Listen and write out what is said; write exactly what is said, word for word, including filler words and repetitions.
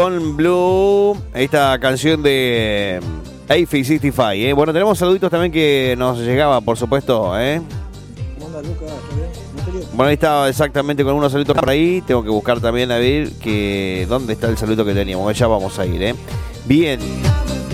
Con Blue, esta canción de A F sesenta y cinco, ¿eh? Bueno, tenemos saluditos también que nos llegaba, por supuesto, ¿eh? ¿Cómo anda, Lucas? ¿Está bien? ¿No te lío? Bueno, ahí estaba exactamente con unos saluditos por ahí. Tengo que buscar también a ver que dónde está el saludito que teníamos. Ya vamos a ir, ¿eh? Bien.